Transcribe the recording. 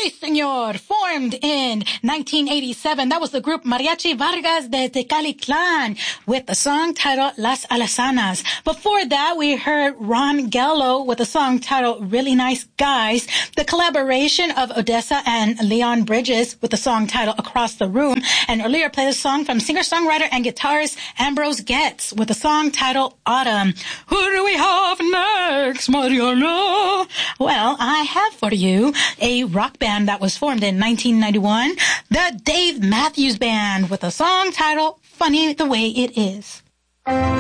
Sí, senor. Formed in 1987. That was the group Mariachi Vargas de Tecalitlan with the song titled Las Alazanas. Before that, we heard Ron Gallo with a song titled Really Nice Guys. The collaboration of Odessa and Leon Bridges with the song titled Across the Room. And earlier played a song from singer-songwriter and guitarist Ambrose Getz with the song titled Autumn. Who do we have next, Mariana? Well, I have for you a rock band that was formed in 1991, the Dave Matthews Band, with a song titled Funny the Way It Is.